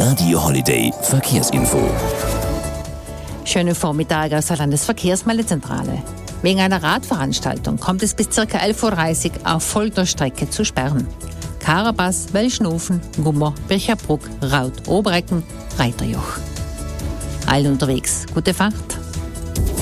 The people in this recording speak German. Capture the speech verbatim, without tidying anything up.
Radio Holiday Verkehrsinfo. Schönen Vormittag aus der Landesverkehrsmeldezentrale. Wegen einer Radveranstaltung kommt es bis ca. elf Uhr dreißig auf folgender Strecke zu Sperren: Karabas, Welschnofen, Gummer, Bircherbruck, Raut, Oberecken, Reiterjoch. Allen unterwegs, gute Fahrt.